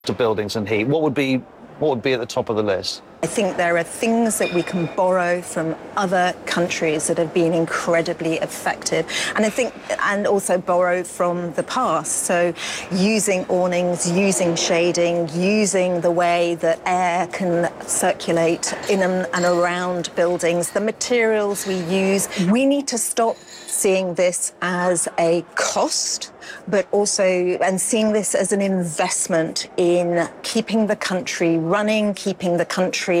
to buildings and heat, what would be at the top of the list? I think there are things that we can borrow from other countries that have been incredibly effective, and also borrow from the past. So using awnings, using shading, using the way that air can circulate in and around buildings, the materials we use. We need to stop seeing this as a cost, but also seeing this as an investment in keeping the country running, keeping the country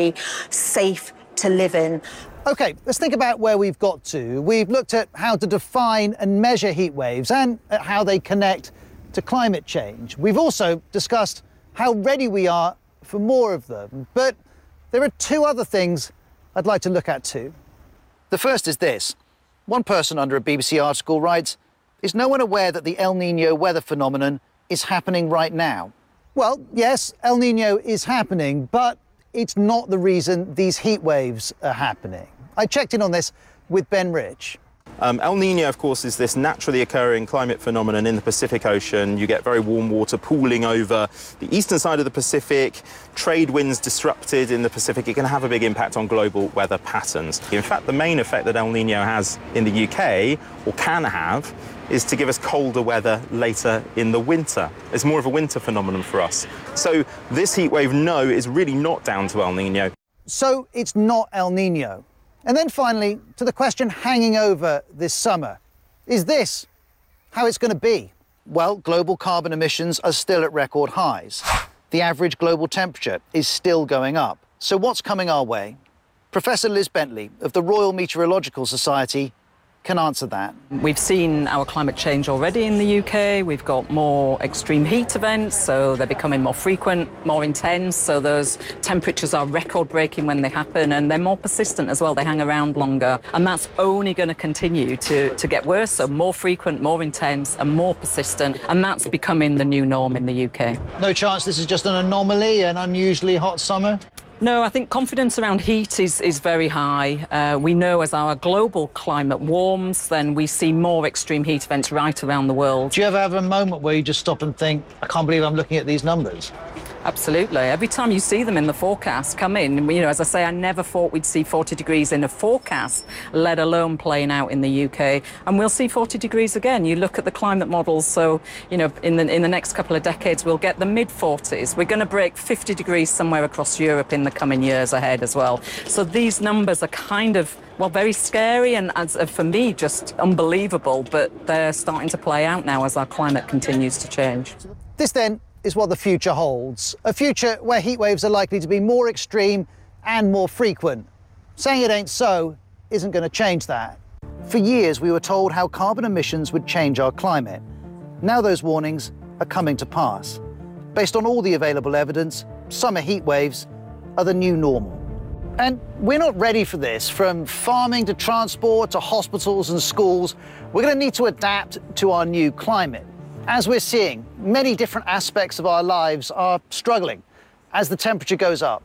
safe to live in. OK, let's think about where we've got to. We've looked at how to define and measure heat waves and at how they connect to climate change. We've also discussed how ready we are for more of them. But there are two other things I'd like to look at too. The first is this. One person under a BBC article writes, "Is no one aware that the El Niño weather phenomenon is happening right now?" Well, yes, El Niño is happening, but it's not the reason these heat waves are happening. I checked in on this with Ben Rich. El Niño, of course, is this naturally occurring climate phenomenon in the Pacific Ocean. You get very warm water pooling over the eastern side of the Pacific, trade winds disrupted in the Pacific. It can have a big impact on global weather patterns. In fact, the main effect that El Niño has in the UK, or can have, is to give us colder weather later in the winter. It's more of a winter phenomenon for us. So this heat wave, no, is really not down to El Niño. So it's not El Niño. And then finally, to the question hanging over this summer, is this how it's going to be? Well, global carbon emissions are still at record highs. The average global temperature is still going up. So what's coming our way? Professor Liz Bentley of the Royal Meteorological Society can answer that. We've seen our climate change already in the UK. We've got more extreme heat events, so they're becoming more frequent, more intense, so those temperatures are record-breaking when they happen, and they're more persistent as well. They hang around longer, and that's only going to continue to get worse, so more frequent, more intense, and more persistent, and that's becoming the new norm in the UK. No chance this is just an anomaly, an unusually hot summer? No, I think confidence around heat is very high. We know as our global climate warms, then we see more extreme heat events right around the world. Do you ever have a moment where you just stop and think, I can't believe I'm looking at these numbers? Absolutely. Every time you see them in the forecast come in, you know, as I say, I never thought we'd see 40 degrees in a forecast, let alone playing out in the UK. And we'll see 40 degrees again. You look at the climate models, so, you know, in the next couple of decades, we'll get the mid-40s. We're going to break 50 degrees somewhere across Europe in the coming years ahead as well. So these numbers are kind of, well, very scary and, for me, just unbelievable. But they're starting to play out now as our climate continues to change. This, then, is what the future holds. A future where heat waves are likely to be more extreme and more frequent. Saying it ain't so isn't going to change that. For years, we were told how carbon emissions would change our climate. Now those warnings are coming to pass. Based on all the available evidence, summer heat waves are the new normal. And we're not ready for this. From farming to transport to hospitals and schools, we're going to need to adapt to our new climate. As we're seeing, many different aspects of our lives are struggling as the temperature goes up.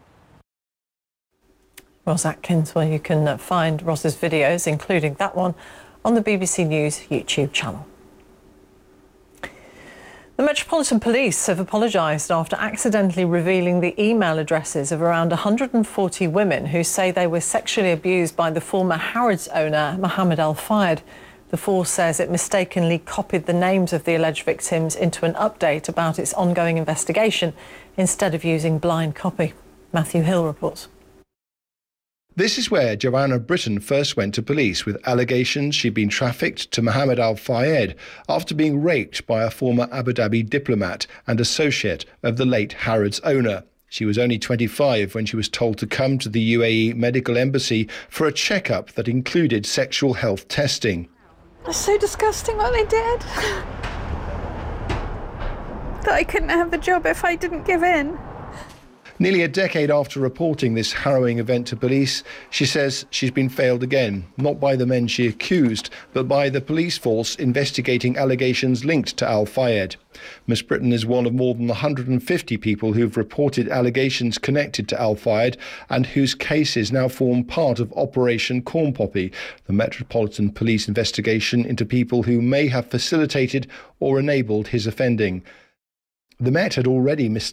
Ross Atkins, where you can find Ross's videos, including that one, on the BBC News YouTube channel. The Metropolitan Police have apologised after accidentally revealing the email addresses of around 140 women who say they were sexually abused by the former Harrods owner, Mohammed Al Fayed. The force says it mistakenly copied the names of the alleged victims into an update about its ongoing investigation instead of using blind copy. Matthew Hill reports. This is where Joanna Britton first went to police with allegations she'd been trafficked to Mohammed Al Fayed after being raped by a former Abu Dhabi diplomat and associate of the late Harrods owner. She was only 25 when she was told to come to the UAE Medical Embassy for a checkup that included sexual health testing. It's so disgusting what they did. That I couldn't have the job if I didn't give in. Nearly a decade after reporting this harrowing event to police, she says she's been failed again, not by the men she accused, but by the police force investigating allegations linked to Al Fayed. Miss Britton is one of more than 150 people who've reported allegations connected to Al Fayed and whose cases now form part of Operation Corn Poppy, the Metropolitan Police investigation into people who may have facilitated or enabled his offending. The Met had already